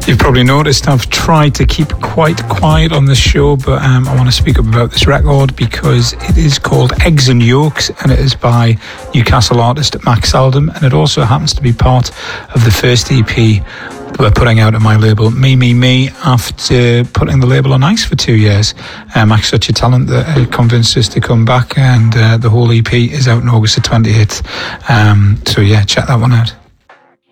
You've probably noticed I've tried to keep quite quiet on this show, but I want to speak up about this record because it is called Eggs and Yolks, and it is by Newcastle artist Max Seldom, and it also happens to be part of the first EP we're putting out on my label Me after putting the label on ice for 2 years. Max such a talent that it convinced us to come back, and the whole EP is out in August the 28th. So yeah, check that one out.